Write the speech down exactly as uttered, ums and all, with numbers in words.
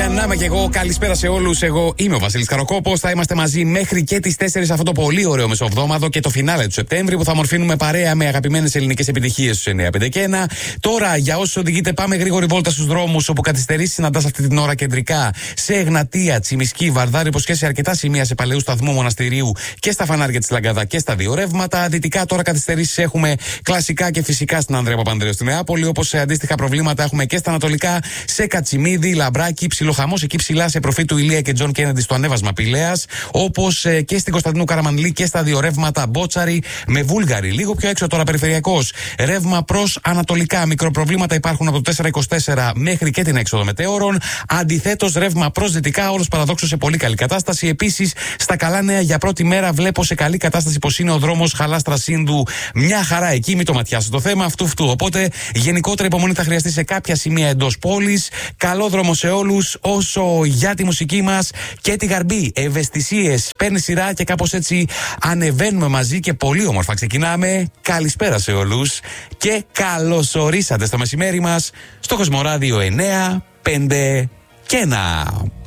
Για να είμαι και εγώ, καλησπέρα σε όλους. Εγώ είμαι ο Βασίλης Καροκόπος. Θα είμαστε μαζί μέχρι και τις τέσσερις αυτό το πολύ ωραίο μεσοβδόμαδο και το φινάλε του Σεπτέμβρη που θα μορφύνουμε παρέα με αγαπημένες ελληνικές επιτυχίες στους εννιά πέντε και ένα. Τώρα, για όσους οδηγείτε, πάμε γρήγορη βόλτα στους δρόμους όπου καθυστερήσεις συναντάς αυτή την ώρα κεντρικά σε Εγνατία, Τσιμισκή, Βαρδάρη, πως και σε αρκετά σημεία σε Παλαιού Σταθμού, Μοναστηρίου και στα φανάρια της Λαγκαδά και στα δύο ρεύματα. Δυτικά τώρα καθυστερήσεις έχουμε κλασικά και φυσικά στην Ανδρέα Παπανδρέου στη Νεάπολη, όπως σε αντίστοιχα προβλήματα έχουμε και στα ανατολικά σε Κατσιμίδη, Λαμπράκι, ψιλοχαμός εκεί ψηλά σε προφή του Ηλία και Τζον Κέννεντι στο ανέβασμα Πηλαίας, όπως ε, και στην Κωνσταντινού Καραμανλή και στα δύο ρεύματα Μπότσαρη με Βούλγαρη. Λίγο πιο έξω τώρα περιφερειακός. Ρεύμα προς ανατολικά. Μικροπροβλήματα υπάρχουν από το τετρακόσια είκοσι τέσσερα μέχρι και την έξοδο Μετέωρων. Αντιθέτως, ρεύμα προς δυτικά, όλος παραδόξως σε πολύ καλή κατάσταση. Επίσης, στα καλά νέα για πρώτη μέρα βλέπω σε καλή κατάσταση πως είναι ο δρόμος Χαλάστρα Σύνδου. Μια χαρά εκεί, μην το ματιάσετε το θέμα αυτού φτού. Οπότε, γενικότερα υπομονή θα χρειαστεί σε κάποια σημεία εντός πόλης. Καλό δρόμο σε όλους. Όσο για τη μουσική μας και τη γαρμπή, ευαισθησίες, παίρνει σειρά και κάπως έτσι ανεβαίνουμε μαζί και πολύ όμορφα ξεκινάμε. Καλησπέρα σε όλους και καλώς ορίσατε στο μεσημέρι μας στο Κοσμοράδιο εννιά πέντε και ένα.